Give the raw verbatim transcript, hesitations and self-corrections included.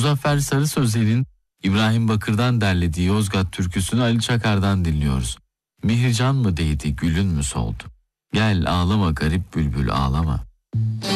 Muzaffer Sarı Sözel'in İbrahim Bakır'dan derlediği Yozgat türküsünü Ali Çakar'dan dinliyoruz. Mihrican mı değdi, gülün mü soldu? Gel ağlama garip bülbül ağlama.